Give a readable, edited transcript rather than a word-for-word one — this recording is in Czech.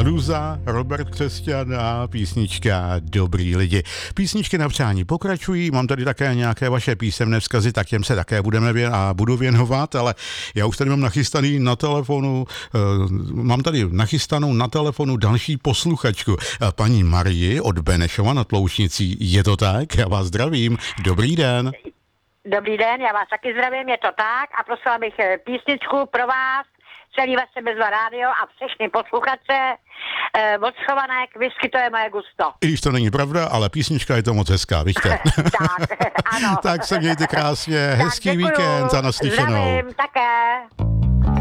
Anuza, Robert Křesťan a písnička Dobrý lidi. Písničky na přání pokračují, mám tady také nějaké vaše písemné vzkazy, tak těm se také budu věnovat, ale já už tady mám nachystaný na telefonu, na telefonu další posluchačku, paní Marii od Benešova nad Loučnicí. Je to tak? Já vás zdravím. Dobrý den. Dobrý den, já vás taky zdravím, je to tak a prosila bych písničku pro vás, celý vaše Bezva rádio a všechny posluchače od Schovanek, whisky to je moje gusto. I když to není pravda, ale písnička je to moc hezká, víte? Tak, ano. Tak se mějte krásně, hezký víkend a naslyšenou. Zdravím, také.